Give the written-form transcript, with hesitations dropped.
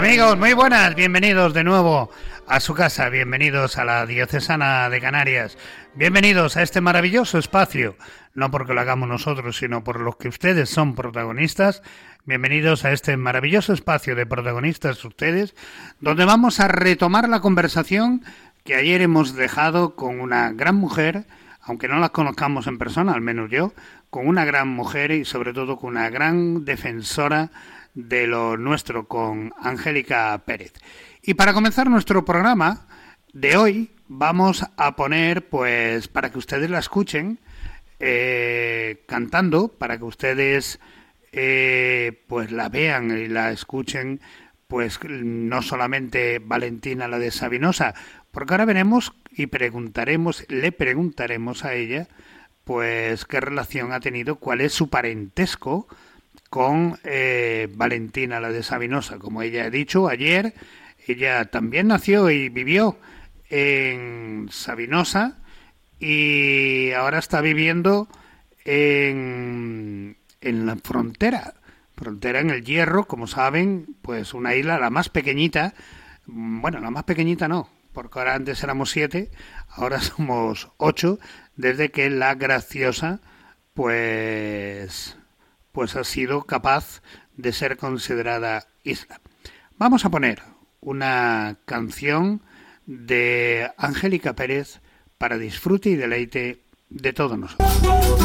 Amigos, muy buenas, bienvenidos de nuevo a su casa, bienvenidos a la Diocesana de Canarias, bienvenidos a este maravilloso espacio, no porque lo hagamos nosotros, sino por los que ustedes son protagonistas, bienvenidos a este maravilloso espacio de protagonistas ustedes, donde vamos a retomar la conversación que ayer hemos dejado con una gran mujer, aunque no la conozcamos en persona, al menos yo, con una gran mujer y sobre todo con una gran defensora de lo nuestro, con Angélica Pérez. Y para comenzar nuestro programa de hoy vamos a poner, pues, para que ustedes la escuchen cantando, para que ustedes pues la vean y la escuchen, pues no solamente Valentina la de Sabinosa, porque ahora veremos y le preguntaremos a ella pues qué relación ha tenido, cuál es su parentesco con Valentina la de Sabinosa. Como ella ha dicho ayer, ella también nació y vivió en Sabinosa y ahora está viviendo en la frontera en el Hierro, como saben, pues una isla, la más pequeñita, bueno, la más pequeñita no, porque ahora antes éramos 7, ahora somos 8, desde que la Graciosa pues ha sido capaz de ser considerada isla. Vamos a poner una canción de Angélica Pérez para disfrute y deleite de todos nosotros.